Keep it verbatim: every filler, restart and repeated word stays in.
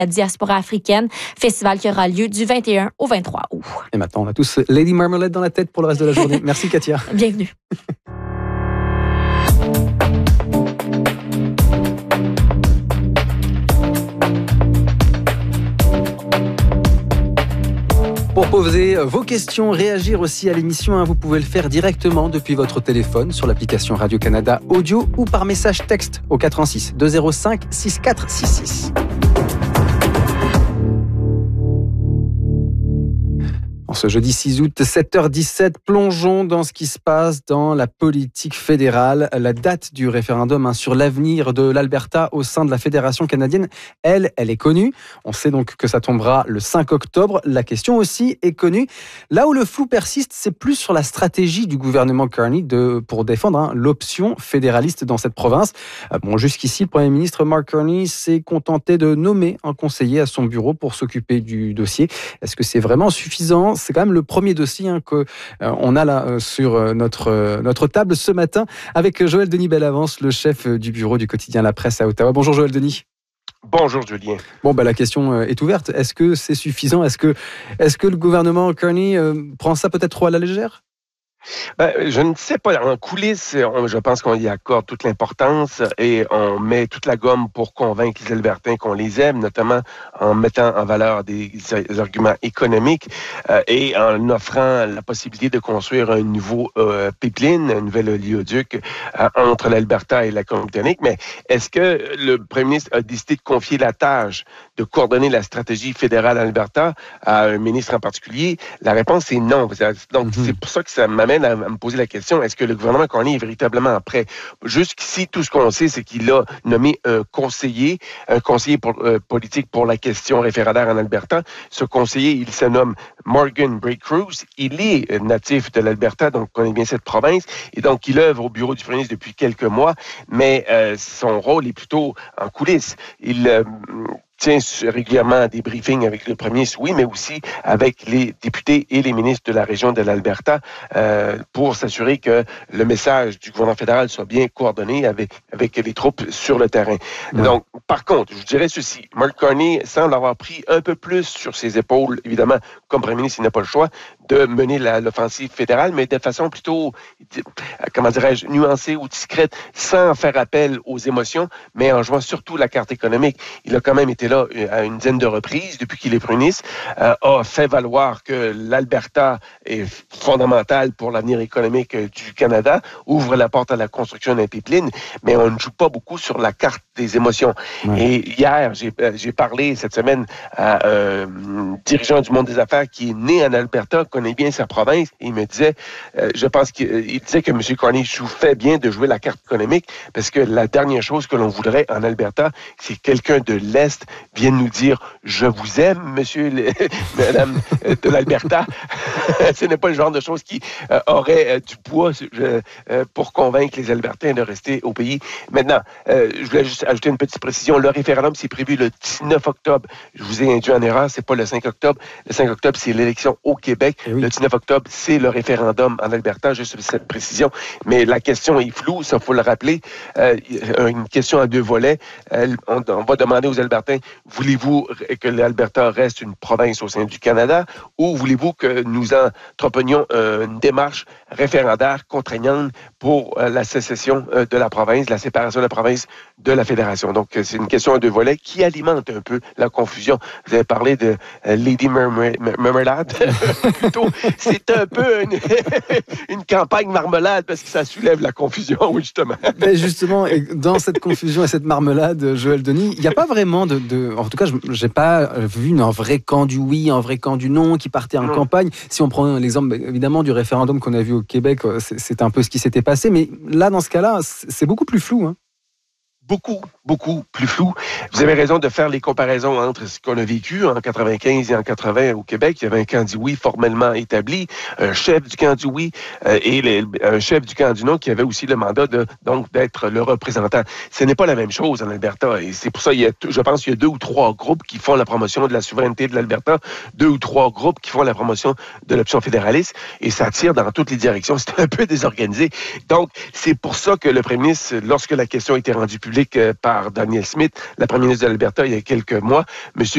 la diaspora africaine. Festival qui aura lieu du vingt et un au vingt-trois août. Et maintenant, on a tous Lady Marmalade dans la tête pour le reste de la journée. Merci Katia. Bienvenue. Pour poser vos questions, réagir aussi à l'émission, hein, vous pouvez le faire directement depuis votre téléphone sur l'application Radio-Canada Audio ou par message texte au quatre un six deux zéro cinq six quatre six six. En ce jeudi six août, sept heures dix-sept, plongeons dans ce qui se passe dans la politique fédérale. La date du référendum hein, sur l'avenir de l'Alberta au sein de la Fédération canadienne, elle, elle est connue. On sait donc que ça tombera le cinq octobre. La question aussi est connue. Là où le flou persiste, c'est plus sur la stratégie du gouvernement Carney de, pour défendre hein, l'option fédéraliste dans cette province. Bon, jusqu'ici, le Premier ministre Mark Carney s'est contenté de nommer un conseiller à son bureau pour s'occuper du dossier. Est-ce que c'est vraiment suffisant ? C'est quand même le premier dossier hein, qu'on euh, a là euh, sur euh, notre, euh, notre table ce matin avec Joël Denis Bellavance, le chef euh, du bureau du quotidien La Presse à Ottawa. Bonjour Joël Denis. Bonjour Julien. Bon, bah, la question euh, est ouverte. Est-ce que c'est suffisant ? Est-ce que, est-ce que le gouvernement Carney euh, prend ça peut-être trop à la légère ? Ben, je ne sais pas. En coulisses, on, je pense qu'on y accorde toute l'importance et on met toute la gomme pour convaincre les Albertains qu'on les aime, notamment en mettant en valeur des, des arguments économiques euh, et en offrant la possibilité de construire un nouveau euh, pipeline, un nouvel oléoduc euh, entre l'Alberta et la Colombie-Britannique. Mais est-ce que le premier ministre a décidé de confier la tâche de coordonner la stratégie fédérale en Alberta à un ministre en particulier? La réponse est non. Donc, mm-hmm. c'est pour ça que ça m'amène à me poser la question, est-ce que le gouvernement Carney est véritablement prêt? Jusqu'ici, tout ce qu'on sait, c'est qu'il a nommé un conseiller, un conseiller pour, euh, politique pour la question référendaire en Alberta. Ce conseiller, il se nomme Morgan Breakcrews. Il est natif de l'Alberta, donc connaît bien cette province, et donc il œuvre au bureau du premier ministre depuis quelques mois, mais euh, son rôle est plutôt en coulisses. Il euh, tient régulièrement des briefings avec le premier ministre, oui, mais aussi avec les députés et les ministres de la région de l'Alberta euh, pour s'assurer que le message du gouvernement fédéral soit bien coordonné avec, avec les troupes sur le terrain. Ouais. Donc, par contre, je dirais ceci, Mark Carney semble avoir pris un peu plus sur ses épaules, évidemment, comme premier ministre, il n'a pas le choix de mener la, l'offensive fédérale, mais de façon plutôt, comment dirais-je, nuancée ou discrète, sans faire appel aux émotions, mais en jouant surtout la carte économique. Il a quand même été là à une dizaine de reprises depuis qu'il est premier ministre, euh, a fait valoir que l'Alberta est fondamentale pour l'avenir économique du Canada, ouvre la porte à la construction d'un pipeline, mais on ne joue pas beaucoup sur la carte des émotions. Ouais. Et hier, j'ai, j'ai parlé cette semaine à un dirigeant du monde des affaires qui est né en Alberta, connaît bien sa province, et il me disait, euh, je pense qu'il disait que M. Carney fait bien de jouer la carte économique, parce que la dernière chose que l'on voudrait en Alberta, c'est que quelqu'un de l'Est vienne nous dire « Je vous aime, monsieur, le, madame de l'Alberta ». Ce n'est pas le genre de choses qui euh, aurait euh, du poids euh, pour convaincre les Albertains de rester au pays. Maintenant, euh, je voulais juste ajouter une petite précision. Le référendum, c'est prévu le dix-neuf octobre. Je vous ai induit en erreur, c'est pas le cinq octobre. Le cinq octobre, c'est l'élection au Québec. Oui. Le dix-neuf octobre, c'est le référendum en Alberta, juste cette précision. Mais la question est floue, ça faut le rappeler. Euh, une question à deux volets. Euh, on, on va demander aux Albertains, voulez-vous que l'Alberta reste une province au sein du Canada ou voulez-vous que nous entreprenions euh, une démarche référendaire contraignante pour euh, la sécession euh, de la province, la séparation de la province de la fédération? Donc, c'est une question à deux volets qui alimente un peu la confusion. Vous avez parlé de euh, Lady Marmalade. Plutôt, c'est un peu une, une campagne marmelade parce que ça soulève la confusion, justement. Mais justement, dans cette confusion et cette marmelade, Joël Denis, il n'y a pas vraiment de, de... En tout cas, je n'ai pas vu un vrai camp du oui, un vrai camp du non qui partait en non. campagne. Si on prend l'exemple, évidemment, du référendum qu'on a vu au Québec, c'est, c'est un peu ce qui s'était passé. Mais là, dans ce cas-là, c'est beaucoup plus flou, hein. Beaucoup, beaucoup plus flou. Vous avez raison de faire les comparaisons entre ce qu'on a vécu en quatre-vingt-quinze et en quatre-vingts au Québec. Il y avait un camp du oui formellement établi, un chef du camp du oui euh, et les, un chef du camp du non qui avait aussi le mandat de donc d'être le représentant. Ce n'est pas la même chose en Alberta et c'est pour ça il y a, je pense qu'il y a deux ou trois groupes qui font la promotion de la souveraineté de l'Alberta, deux ou trois groupes qui font la promotion de l'option fédéraliste et ça tire dans toutes les directions. C'est un peu désorganisé. Donc, c'est pour ça que le premier ministre, lorsque la question a été rendue publique par Danielle Smith, la première ministre de l'Alberta, il y a quelques mois, M.